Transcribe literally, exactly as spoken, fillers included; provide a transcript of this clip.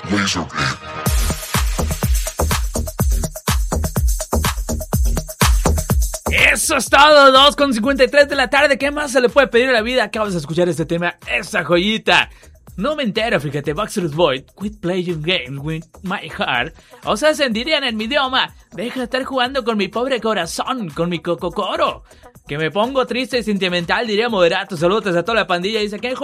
Laserbeam. Eso es todo, dos con cincuenta y tres de la tarde. ¿Qué más se le puede pedir a la vida? Acabas de escuchar este tema, esa joyita. No me entero, fíjate, Backstreet Boys, quit playing games with my heart. O sea, se dirían en mi idioma, deja de estar jugando con mi pobre corazón, con mi cococoro. Que me pongo triste y sentimental, diría Moderato. Saludos a toda la pandilla, dice que